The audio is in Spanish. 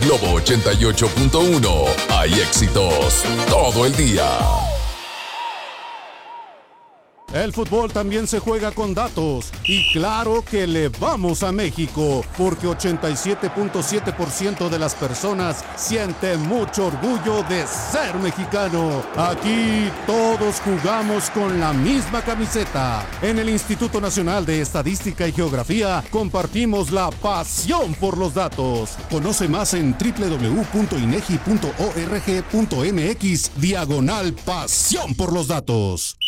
Globo 88.1 hay éxitos todo el día. El fútbol también se juega con datos y claro que le vamos a México porque 87.7% de las personas sienten mucho orgullo de ser mexicano. Aquí todos jugamos con la misma camiseta. En el Instituto Nacional de Estadística y Geografía compartimos la pasión por los datos. Conoce más en www.inegi.org.mx/pasión por los datos.